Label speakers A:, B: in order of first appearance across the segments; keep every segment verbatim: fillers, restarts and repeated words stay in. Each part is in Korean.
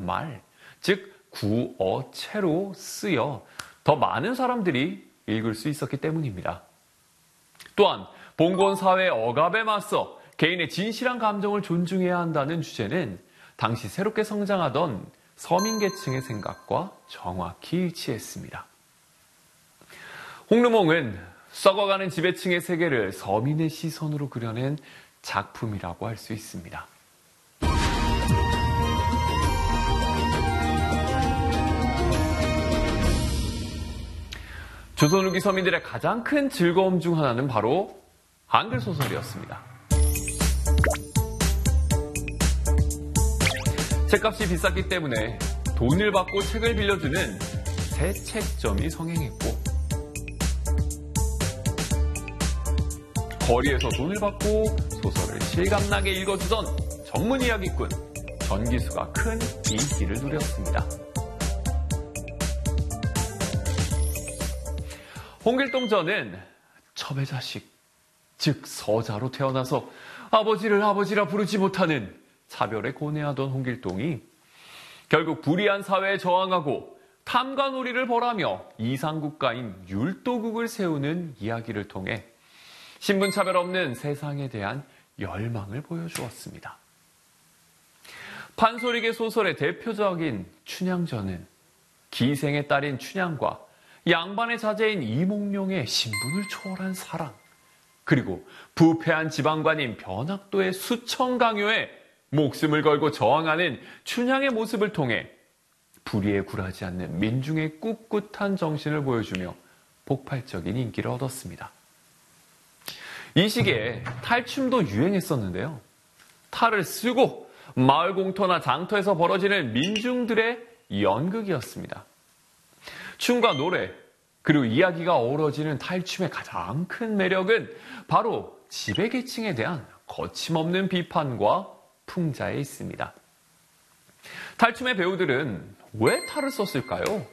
A: 말, 즉 구어체로 쓰여 더 많은 사람들이 읽을 수 있었기 때문입니다. 또한 봉건 사회의 억압에 맞서 개인의 진실한 감정을 존중해야 한다는 주제는 당시 새롭게 성장하던 서민계층의 생각과 정확히 일치했습니다. 홍르몽은 썩어가는 지배층의 세계를 서민의 시선으로 그려낸 작품이라고 할 수 있습니다. 조선 후기 서민들의 가장 큰 즐거움 중 하나는 바로 한글 소설이었습니다. 책값이 비쌌기 때문에 돈을 받고 책을 빌려주는 새 책점이 성행했고, 거리에서 돈을 받고 소설을 실감나게 읽어주던 전문 이야기꾼 전기수가 큰 인기를 누렸습니다. 홍길동전은 첩의 자식, 즉 서자로 태어나서 아버지를 아버지라 부르지 못하는 차별에 고뇌하던 홍길동이 결국 불의한 사회에 저항하고 탐관오리를 벌하며 이상국가인 율도국을 세우는 이야기를 통해 신분차별 없는 세상에 대한 열망을 보여주었습니다. 판소리계 소설의 대표적인 춘향전은 기생의 딸인 춘향과 양반의 자제인 이몽룡의 신분을 초월한 사랑, 그리고 부패한 지방관인 변학도의 수청 강요에 목숨을 걸고 저항하는 춘향의 모습을 통해 불의에 굴하지 않는 민중의 꿋꿋한 정신을 보여주며 폭발적인 인기를 얻었습니다. 이 시기에 탈춤도 유행했었는데요. 탈을 쓰고 마을 공터나 장터에서 벌어지는 민중들의 연극이었습니다. 춤과 노래, 그리고 이야기가 어우러지는 탈춤의 가장 큰 매력은 바로 지배계층에 대한 거침없는 비판과 풍자에 있습니다. 탈춤의 배우들은 왜 탈을 썼을까요?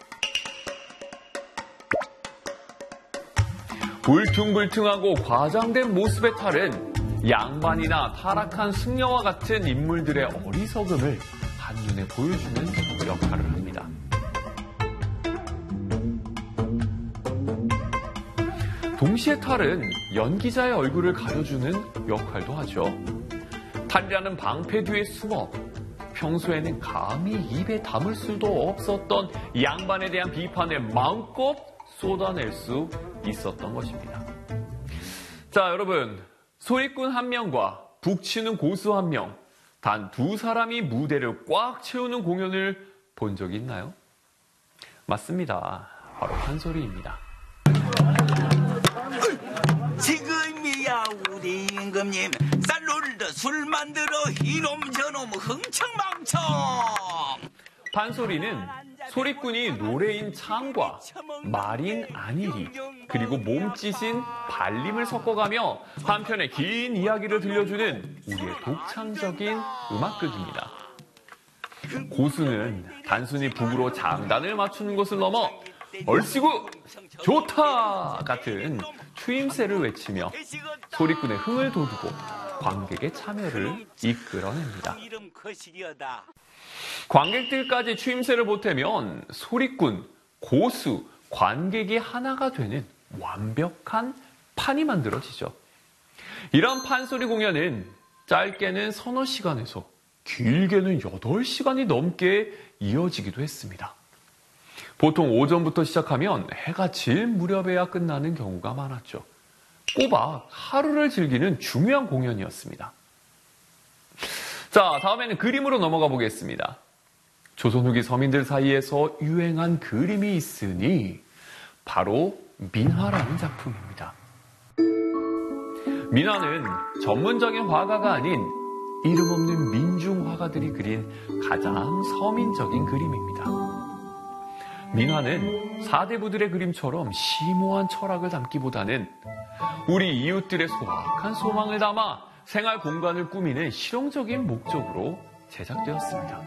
A: 울퉁불퉁하고 과장된 모습의 탈은 양반이나 타락한 승려와 같은 인물들의 어리석음을 한눈에 보여주는 역할을 합니다. 동시에 탈은 연기자의 얼굴을 가려주는 역할도 하죠. 탈이라는 방패 뒤에 숨어 평소에는 감히 입에 담을 수도 없었던 양반에 대한 비판을 마음껏 쏟아낼 수 있었던 것입니다. 자, 여러분, 소리꾼 한 명과 북치는 고수 한 명, 단 두 사람이 무대를 꽉 채우는 공연을 본 적이 있나요? 맞습니다. 바로 판소리입니다.
B: 지금이야 우리 임금님 쌀놀더 술 만들어 이놈 저놈 흥청망청.
A: 판소리는 소리꾼이 노래인 창과 말인 안일이, 그리고 몸짓인 발림을 섞어가며 한편의 긴 이야기를 들려주는 우리의 독창적인 음악극입니다. 고수는 단순히 북으로 장단을 맞추는 것을 넘어 얼씨구 좋다 같은 추임새를 외치며 소리꾼의 흥을 돋우고 관객의 참여를 이끌어냅니다. 관객들까지 추임새를 보태면 소리꾼, 고수, 관객이 하나가 되는 완벽한 판이 만들어지죠. 이런 판소리 공연은 짧게는 서너 시간에서 길게는 여덟 시간이 넘게 이어지기도 했습니다. 보통 오전부터 시작하면 해가 질 무렵에야 끝나는 경우가 많았죠. 꼬박 하루를 즐기는 중요한 공연이었습니다. 자, 다음에는 그림으로 넘어가 보겠습니다. 조선 후기 서민들 사이에서 유행한 그림이 있으니 바로 민화라는 작품입니다. 민화는 전문적인 화가가 아닌 이름 없는 민중 화가들이 그린 가장 서민적인 그림입니다. 민화는 사대부들의 그림처럼 심오한 철학을 담기보다는 우리 이웃들의 소박한 소망을 담아 생활 공간을 꾸미는 실용적인 목적으로 제작되었습니다.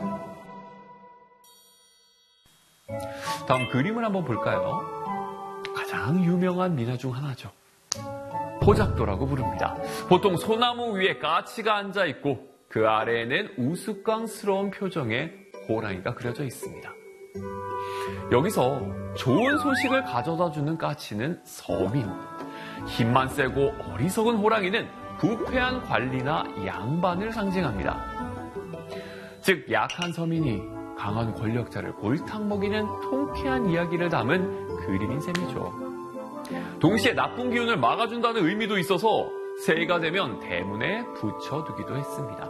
A: 다음 그림을 한번 볼까요? 가장 유명한 민화 중 하나죠. 포작도라고 부릅니다. 보통 소나무 위에 까치가 앉아있고 그 아래에는 우스꽝스러운 표정의 호랑이가 그려져 있습니다. 여기서 좋은 소식을 가져다주는 까치는 서민, 힘만 세고 어리석은 호랑이는 부패한 관리나 양반을 상징합니다. 즉 약한 서민이 강한 권력자를 골탕 먹이는 통쾌한 이야기를 담은 그림인 셈이죠. 동시에 나쁜 기운을 막아준다는 의미도 있어서 새해가 되면 대문에 붙여두기도 했습니다.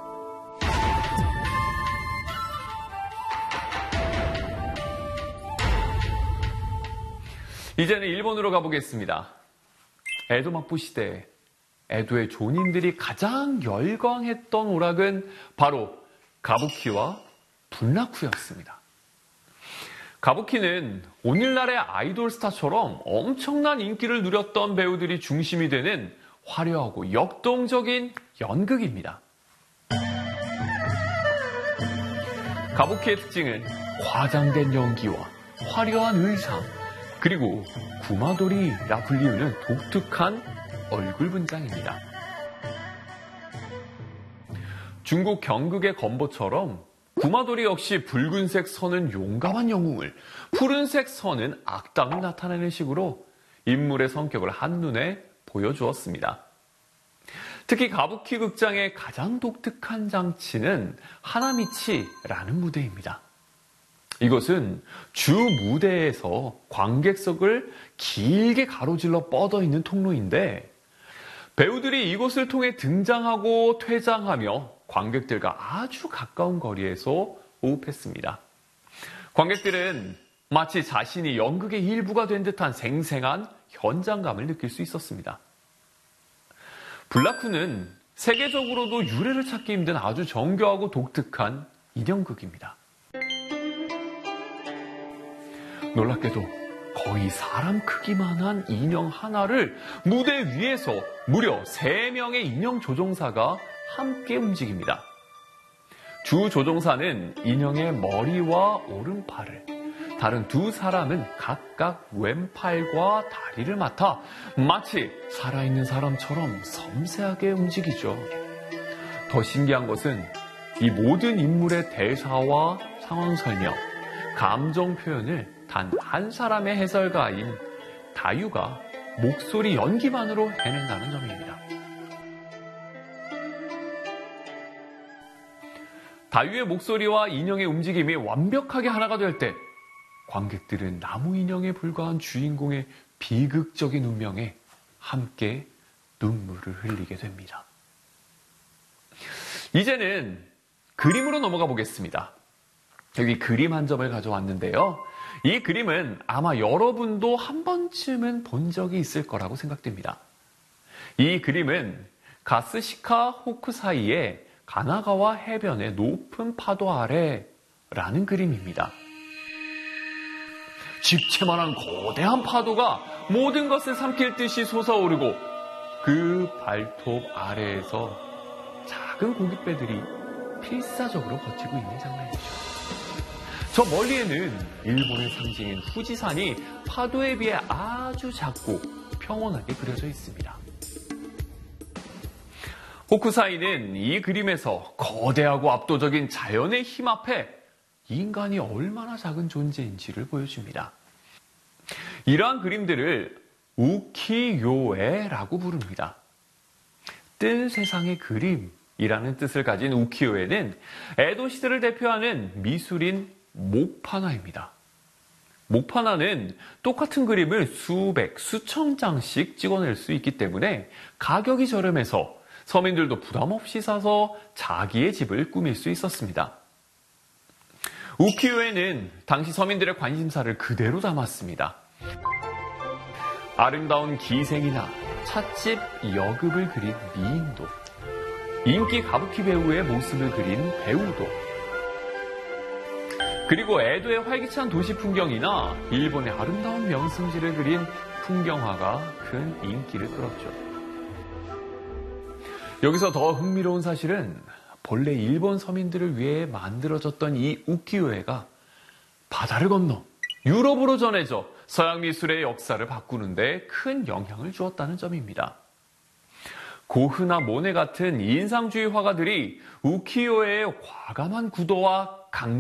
A: 이제는 일본으로 가보겠습니다. 에도 막부 시대, 에도의 존인들이 가장 열광했던 오락은 바로 가부키와 분라쿠였습니다. 가부키는 오늘날의 아이돌 스타처럼 엄청난 인기를 누렸던 배우들이 중심이 되는 화려하고 역동적인 연극입니다. 가부키의 특징은 과장된 연기와 화려한 의상, 그리고 구마도리라 불리우는 독특한 얼굴 분장입니다. 중국 경극의 건보처럼 구마도리 역시 붉은색 선은 용감한 영웅을, 푸른색 선은 악당을 나타내는 식으로 인물의 성격을 한눈에 보여주었습니다. 특히 가부키 극장의 가장 독특한 장치는 하나미치라는 무대입니다. 이것은 주 무대에서 관객석을 길게 가로질러 뻗어 있는 통로인데 배우들이 이곳을 통해 등장하고 퇴장하며 관객들과 아주 가까운 거리에서 호흡했습니다. 관객들은 마치 자신이 연극의 일부가 된 듯한 생생한 현장감을 느낄 수 있었습니다. 블라쿠는 세계적으로도 유래를 찾기 힘든 아주 정교하고 독특한 인형극입니다. 놀랍게도 거의 사람 크기만한 인형 하나를 무대 위에서 무려 세 명의 인형 조종사가 함께 움직입니다. 주 조종사는 인형의 머리와 오른팔을, 다른 두 사람은 각각 왼팔과 다리를 맡아 마치 살아있는 사람처럼 섬세하게 움직이죠. 더 신기한 것은 이 모든 인물의 대사와 상황 설명, 감정 표현을 단 한 사람의 해설가인 다유가 목소리 연기만으로 해낸다는 점입니다. 다유의 목소리와 인형의 움직임이 완벽하게 하나가 될 때 관객들은 나무 인형에 불과한 주인공의 비극적인 운명에 함께 눈물을 흘리게 됩니다. 이제는 그림으로 넘어가 보겠습니다. 여기 그림 한 점을 가져왔는데요. 이 그림은 아마 여러분도 한 번쯤은 본 적이 있을 거라고 생각됩니다. 이 그림은 가스시카 호쿠사이의 가나가와 해변의 높은 파도 아래라는 그림입니다. 집채만한 거대한 파도가 모든 것을 삼킬 듯이 솟아오르고 그 발톱 아래에서 작은 고깃배들이 필사적으로 버티고 있는 장면이죠. 저 멀리에는 일본의 상징인 후지산이 파도에 비해 아주 작고 평온하게 그려져 있습니다. 호쿠사이는 이 그림에서 거대하고 압도적인 자연의 힘 앞에 인간이 얼마나 작은 존재인지를 보여줍니다. 이러한 그림들을 우키요에라고 부릅니다. 뜬 세상의 그림이라는 뜻을 가진 우키요에는 에도 시대를 대표하는 미술인 목파나입니다. 목파나는 똑같은 그림을 수백, 수천 장씩 찍어낼 수 있기 때문에 가격이 저렴해서 서민들도 부담 없이 사서 자기의 집을 꾸밀 수 있었습니다. 우키요에는 당시 서민들의 관심사를 그대로 담았습니다. 아름다운 기생이나 찻집 여급을 그린 미인도, 인기 가부키 배우의 모습을 그린 배우도, 그리고 에도의 활기찬 도시 풍경이나 일본의 아름다운 명승지를 그린 풍경화가 큰 인기를 끌었죠. 여기서 더 흥미로운 사실은 본래 일본 서민들을 위해 만들어졌던 이 우키요에가 바다를 건너 유럽으로 전해져 서양 미술의 역사를 바꾸는데 큰 영향을 주었다는 점입니다. 고흐나 모네 같은 인상주의 화가들이 우키요에의 과감한 구도와 강